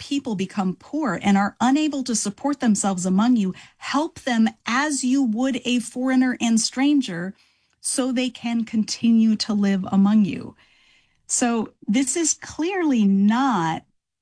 people become poor and are unable to support themselves among you, help them as you would a foreigner and stranger, so they can continue to live among you. So this is clearly not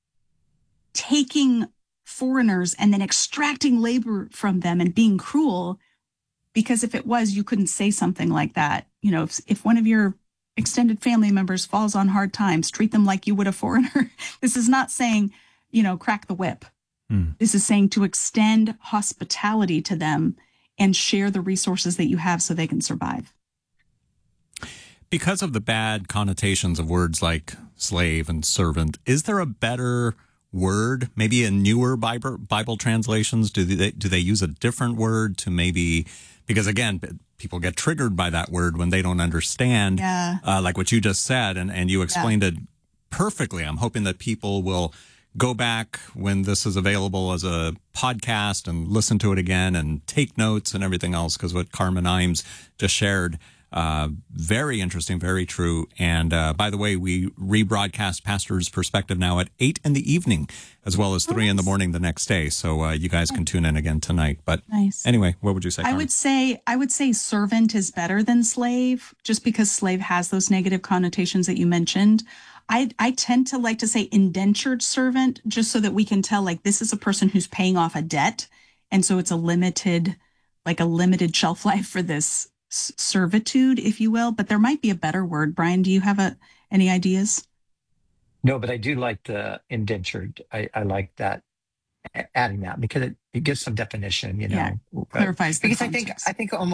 taking foreigners and then extracting labor from them and being cruel, because if it was, you couldn't say something like that. You know, if one of your extended family members falls on hard times, treat them like you would a foreigner. This is not saying, you know, crack the whip. This is saying to extend hospitality to them and share the resources that you have so they can survive. Because of the bad connotations of words like slave and servant, is there a better word? Maybe in newer Bible translations, do they use a different word to maybe, because again, people get triggered by that word when they don't understand, like what you just said, and you explained it perfectly. I'm hoping that people will go back when this is available as a podcast and listen to it again and take notes and everything else, because what Carmen Imes just shared, very interesting, very true. And by the way, we rebroadcast Pastor's Perspective now at 8 in the evening, as well as 3 in the morning the next day. So you guys can tune in again tonight. But anyway, what would you say, Carmen? I would say servant is better than slave, just because slave has those negative connotations that you mentioned. I tend to like to say indentured servant, just so that we can tell, like, this is a person who's paying off a debt. And so it's a limited shelf life for this servitude, if you will. But there might be a better word. Brian, do you have any ideas? No, but I do like the indentured. I like that, adding that, because it gives some definition, you know. Clarifies the because context.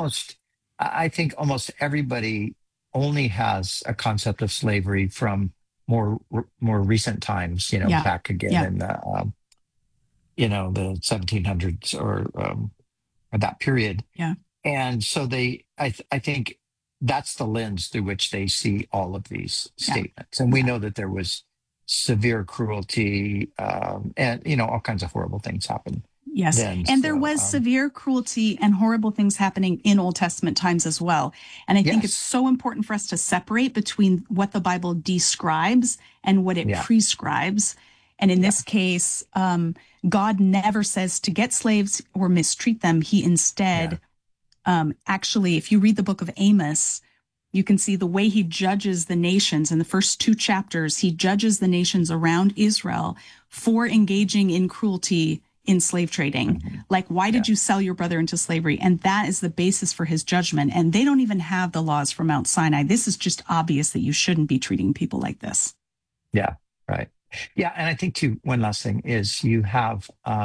I think almost everybody only has a concept of slavery from more recent times, you know, back again in the the 1700s or that period. And so I think that's the lens through which they see all of these statements. And we know that there was severe cruelty, and, you know, all kinds of horrible things happened. Yes. Then, and there was severe cruelty and horrible things happening in Old Testament times as well. And I think it's so important for us to separate between what the Bible describes and what it prescribes. And in this case, God never says to get slaves or mistreat them. He instead, actually, if you read the book of Amos, you can see the way he judges the nations. In the first 2 chapters, he judges the nations around Israel for engaging in cruelty in slave trading. Like, why did you sell your brother into slavery? And that is the basis for his judgment. And they don't even have the laws from Mount Sinai. This is just obvious that you shouldn't be treating people like this. Yeah, right. Yeah, and I think too, one last thing is you have,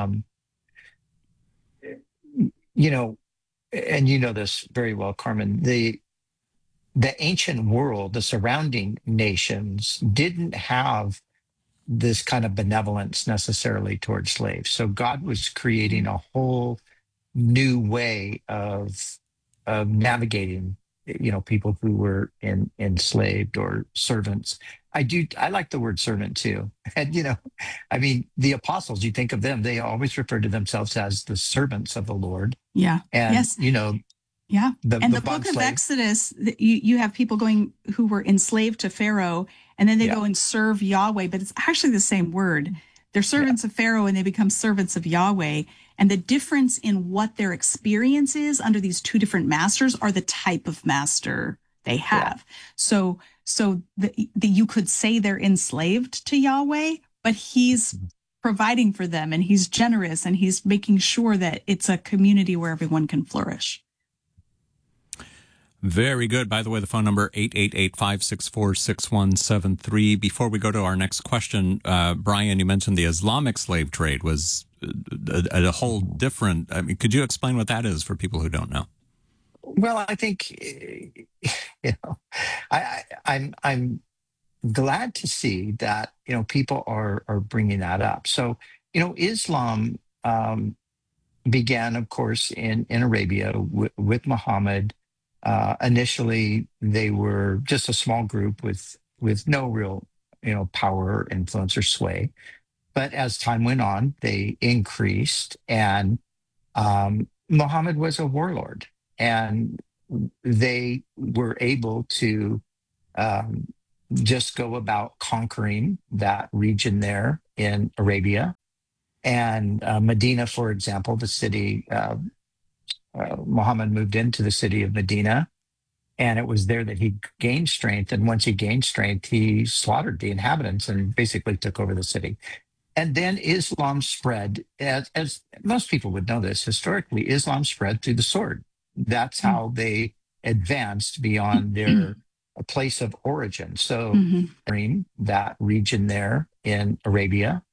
you know, and you know this very well, Carmen, the ancient world, the surrounding nations didn't have this kind of benevolence necessarily towards slaves. So God was creating a whole new way of navigating, you know, people who were enslaved or servants. I like the word servant too. And, you know, I mean, the apostles, you think of them, they always refer to themselves as the servants of the Lord. Yeah. And, you know, the book of Exodus, you have people who were enslaved to Pharaoh, and then they go and serve Yahweh, but it's actually the same word. They're servants of Pharaoh and they become servants of Yahweh. And the difference in what their experience is under these 2 different masters are the type of master they have. So you could say they're enslaved to Yahweh, but he's providing for them and he's generous and he's making sure that it's a community where everyone can flourish. Very good. By the way, the phone number 888-564-6173. Before we go to our next question, Brian, you mentioned the Islamic slave trade was a whole different. I mean, could you explain what that is for people who don't know? Well, I think, you know, I'm glad to see that, you know, people are bringing that up. So, you know, Islam began, of course, in Arabia with Muhammad. Initially, they were just a small group with no real, you know, power, influence, or sway. But as time went on, they increased, and Muhammad was a warlord, and they were able to just go about conquering that region there. in Arabia. And Medina, for example, the city, Muhammad moved into the city of Medina, and it was there that he gained strength. And once he gained strength, he slaughtered the inhabitants and basically took over the city. And then Islam spread, as most people would know this, historically, Islam spread through the sword. That's how they advanced beyond their place of origin. So, that region there in Arabia,